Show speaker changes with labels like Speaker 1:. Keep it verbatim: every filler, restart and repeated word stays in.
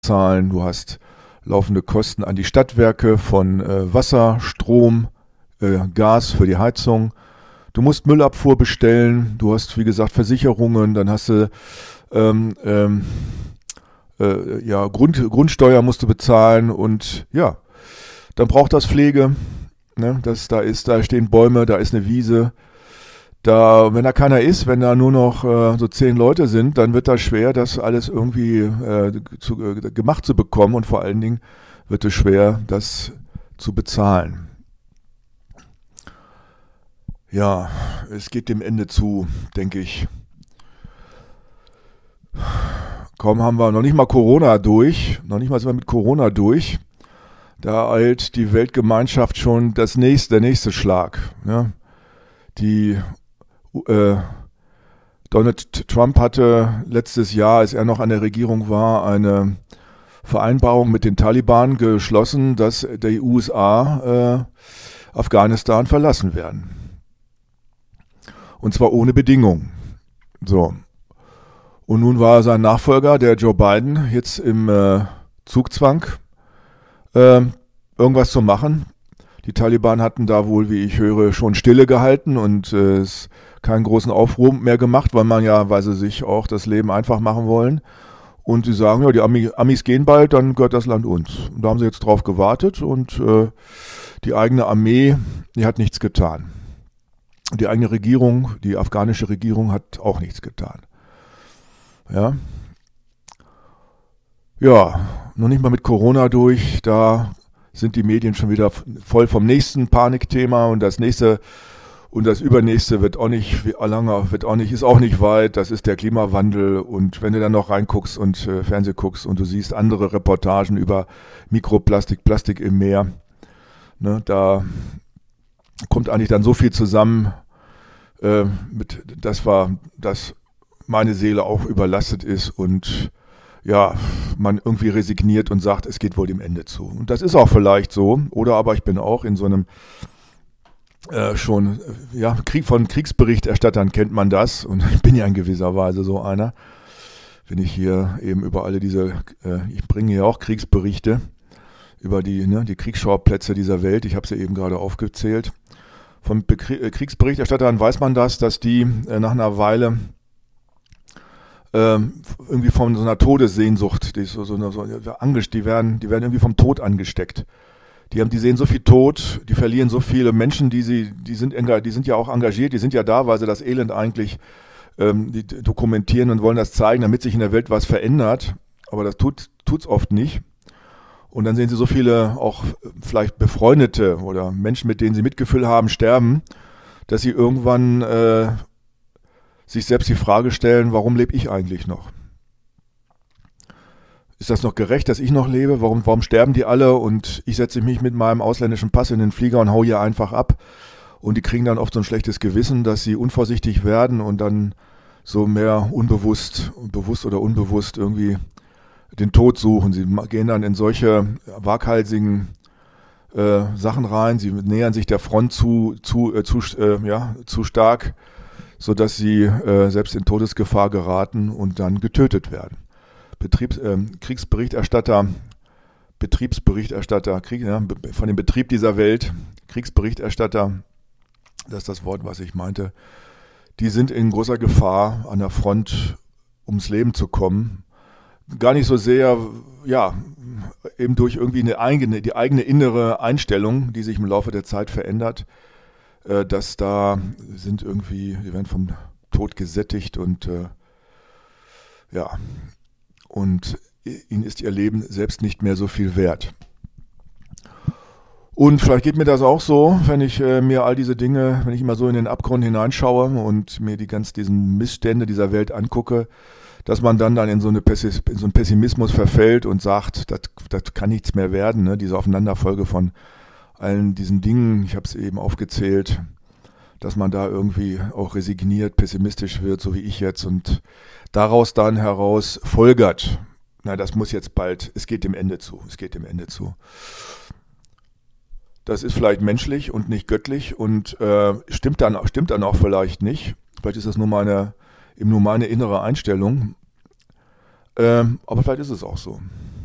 Speaker 1: zahlen, du hast laufende Kosten an die Stadtwerke von äh, Wasser, Strom, äh, Gas für die Heizung. Du musst Müllabfuhr bestellen, du hast, wie gesagt, Versicherungen, dann hast du ähm, ähm, äh, ja, Grund, Grundsteuer musst du bezahlen und ja, dann braucht das Pflege. Ne? Das, da, ist, da stehen Bäume, da ist eine Wiese. Da, wenn da keiner ist, wenn da nur noch äh, so zehn Leute sind, dann wird das schwer, das alles irgendwie äh, zu, äh, gemacht zu bekommen und vor allen Dingen wird es schwer, das zu bezahlen. Ja, es geht dem Ende zu, denke ich. Kaum haben wir noch nicht mal Corona durch, noch nicht mal sind wir mit Corona durch. Da eilt die Weltgemeinschaft schon das nächste, der nächste Schlag. Ja. Die äh, Donald Trump hatte letztes Jahr, als er noch an der Regierung war, eine Vereinbarung mit den Taliban geschlossen, dass die U S A äh, Afghanistan verlassen werden. Und zwar ohne Bedingung. So. Und nun war sein Nachfolger, der Joe Biden, jetzt im äh, Zugzwang, äh, irgendwas zu machen. Die Taliban hatten da wohl, wie ich höre, schon Stille gehalten und äh, es keinen großen Aufruhr mehr gemacht, weil man ja, weil sie sich auch das Leben einfach machen wollen. Und sie sagen, ja, die Ami, Amis gehen bald, dann gehört das Land uns. Und da haben sie jetzt drauf gewartet und äh, die eigene Armee, die hat nichts getan. Die eigene Regierung, die afghanische Regierung hat auch nichts getan. Ja, ja, noch nicht mal mit Corona durch, da sind die Medien schon wieder voll vom nächsten Panikthema und das nächste und das übernächste wird auch nicht lange, wird auch nicht, ist auch nicht weit, das ist der Klimawandel und wenn du dann noch reinguckst und äh, Fernsehen guckst und du siehst andere Reportagen über Mikroplastik, Plastik im Meer, ne, da kommt eigentlich dann so viel zusammen, äh, mit, das war, dass meine Seele auch überlastet ist und ja, man irgendwie resigniert und sagt, es geht wohl dem Ende zu. Und das ist auch vielleicht so, oder aber ich bin auch in so einem äh, schon, ja, Krieg von Kriegsberichterstattern kennt man das und ich bin ja in gewisser Weise so einer, wenn ich hier eben über alle diese, äh, ich bringe ja auch Kriegsberichte über die, ne, die Kriegsschauplätze dieser Welt, ich habe sie eben gerade aufgezählt. Von Bekrie- Kriegsberichterstattern weiß man das, dass die äh, nach einer Weile ähm, irgendwie von so einer Todessehnsucht, die, ist so, so, so, die, werden, die werden irgendwie vom Tod angesteckt. Die, haben, die sehen so viel Tod, die verlieren so viele Menschen, die, sie, die, sind, die sind ja auch engagiert, die sind ja da, weil sie das Elend eigentlich ähm, die dokumentieren und wollen das zeigen, damit sich in der Welt was verändert. Aber das tut es oft nicht. Und dann sehen sie so viele auch vielleicht Befreundete oder Menschen, mit denen sie Mitgefühl haben, sterben, dass sie irgendwann äh, sich selbst die Frage stellen, warum lebe ich eigentlich noch? Ist das noch gerecht, dass ich noch lebe? Warum, warum sterben die alle und ich setze mich mit meinem ausländischen Pass in den Flieger und hau hier einfach ab? Und die kriegen dann oft so ein schlechtes Gewissen, dass sie unvorsichtig werden und dann so mehr unbewusst, bewusst oder unbewusst irgendwie den Tod suchen. Sie gehen dann in solche waghalsigen äh, Sachen rein, sie nähern sich der Front zu, zu, äh, zu, äh, ja, zu stark, sodass sie äh, selbst in Todesgefahr geraten und dann getötet werden. Betriebs, äh, Kriegsberichterstatter, Betriebsberichterstatter, Krieg, ja, von dem Betrieb dieser Welt, Kriegsberichterstatter, das ist das Wort, was ich meinte, die sind in großer Gefahr, an der Front ums Leben zu kommen. Gar nicht so sehr, ja, eben durch irgendwie eine eigene, die eigene innere Einstellung, die sich im Laufe der Zeit verändert, äh, dass da sind irgendwie, die werden vom Tod gesättigt und äh, ja, und ihnen ist ihr Leben selbst nicht mehr so viel wert. Und vielleicht geht mir das auch so, wenn ich äh, mir all diese Dinge, wenn ich immer so in den Abgrund hineinschaue und mir die ganz diesen Missstände dieser Welt angucke, dass man dann, dann in, so eine Pessis, in so einen Pessimismus verfällt und sagt, das, das kann nichts mehr werden, ne? Diese Aufeinanderfolge von allen diesen Dingen, ich habe es eben aufgezählt, dass man da irgendwie auch resigniert, pessimistisch wird, so wie ich jetzt und daraus dann heraus folgert, na, das muss jetzt bald, es geht dem Ende zu, es geht dem Ende zu. Das ist vielleicht menschlich und nicht göttlich und äh, stimmt dann, stimmt dann auch vielleicht nicht. Vielleicht ist das nur meine, eben nur meine innere Einstellung. Ähm, aber vielleicht ist es auch so.